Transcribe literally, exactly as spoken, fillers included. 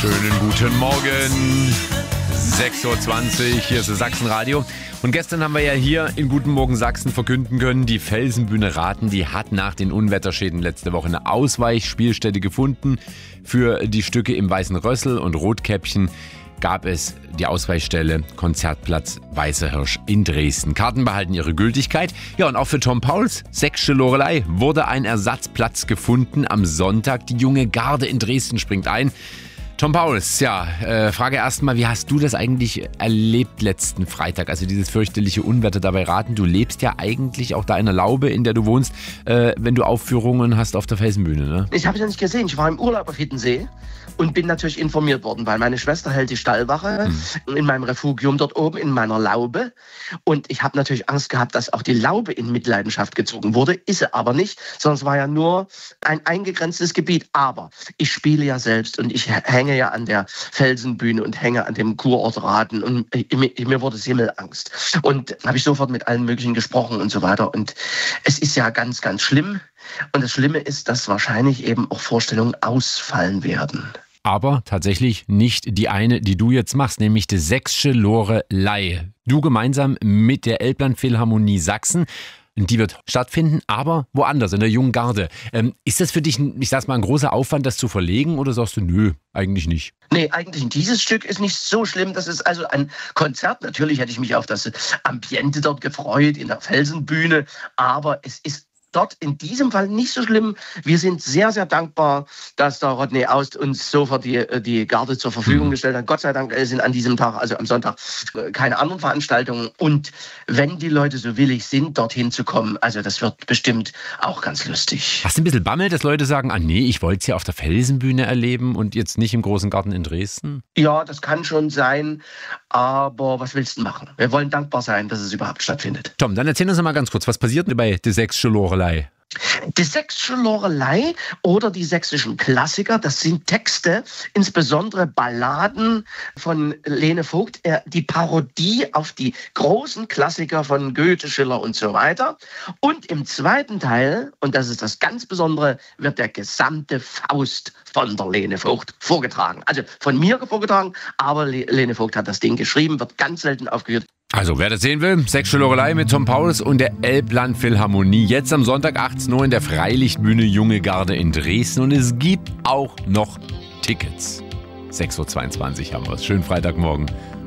Schönen guten Morgen. sechs Uhr zwanzig, hier ist das Sachsenradio. Und gestern haben wir ja hier in Guten Morgen Sachsen verkünden können, die Felsenbühne Raten, die hat nach den Unwetterschäden letzte Woche eine Ausweichspielstätte gefunden. Für die Stücke im Weißen Rössel und Rotkäppchen gab es die Ausweichstelle Konzertplatz Weißer Hirsch in Dresden. Karten behalten ihre Gültigkeit. Ja, und auch für Tom Pauls sächsische Loreley wurde ein Ersatzplatz gefunden am Sonntag. Die junge Garde in Dresden springt ein. Tom Pauls, ja, äh, Frage erstmal, wie hast du das eigentlich erlebt letzten Freitag? Also dieses fürchterliche Unwetter dabei Raten. Du lebst ja eigentlich auch da in der Laube, in der du wohnst, äh, wenn du Aufführungen hast auf der Felsenbühne, ne? Ich habe es ja nicht gesehen. Ich war im Urlaub auf Hiddensee und bin natürlich informiert worden, weil meine Schwester hält die Stallwache hm. in meinem Refugium dort oben in meiner Laube. Und ich habe natürlich Angst gehabt, dass auch die Laube in Mitleidenschaft gezogen wurde. Ist sie aber nicht, sondern es war ja nur ein eingegrenztes Gebiet. Aber ich spiele ja selbst und ich hänge ja an der Felsenbühne und hänge an dem Kurort Raten und mir, mir wurde Himmelangst. Und habe ich sofort mit allen möglichen gesprochen und so weiter. Und es ist ja ganz, ganz schlimm. Und das Schlimme ist, dass wahrscheinlich eben auch Vorstellungen ausfallen werden. Aber tatsächlich nicht die eine, die du jetzt machst, nämlich die sächsische Loreley. Du gemeinsam mit der Elbland-Philharmonie Sachsen. Die wird stattfinden, aber woanders, in der Jungen Garde. Ähm, ist das für dich, ich sag's mal, ein großer Aufwand, das zu verlegen, oder sagst du, nö, eigentlich nicht? Nee, eigentlich nicht. Dieses Stück ist nicht so schlimm. Das ist also ein Konzert. Natürlich hätte ich mich auf das Ambiente dort gefreut, in der Felsenbühne, aber es ist dort in diesem Fall nicht so schlimm. Wir sind sehr, sehr dankbar, dass der Rodney Aust uns sofort die, die Garde zur Verfügung gestellt hat. Gott sei Dank sind an diesem Tag, also am Sonntag, keine anderen Veranstaltungen. Und wenn die Leute so willig sind, dorthin zu kommen, also das wird bestimmt auch ganz lustig. Hast du ein bisschen Bammel, dass Leute sagen, ah nee, ich wollte es ja auf der Felsenbühne erleben und jetzt nicht im großen Garten in Dresden? Ja, das kann schon sein. Aber was willst du machen? Wir wollen dankbar sein, dass es überhaupt stattfindet. Tom, dann erzähl uns noch mal ganz kurz, was passiert denn bei der sächsischen Loreley? Die sächsische Loreley oder die sächsischen Klassiker, das sind Texte, insbesondere Balladen von Lene Vogt, die Parodie auf die großen Klassiker von Goethe, Schiller und so weiter. Und im zweiten Teil, und das ist das ganz Besondere, wird der gesamte Faust von der Lene Vogt vorgetragen. Also von mir vorgetragen, aber Lene Vogt hat das Ding geschrieben, wird ganz selten aufgeführt. Also, wer das sehen will, sächsische Loreley mit Tom Pauls und der Elbland Philharmonie. Jetzt am Sonntag achtzehn Uhr in der Freilichtbühne Junge Garde in Dresden. Und es gibt auch noch Tickets. sechs Uhr zweiundzwanzig haben wir es. Schönen Freitagmorgen.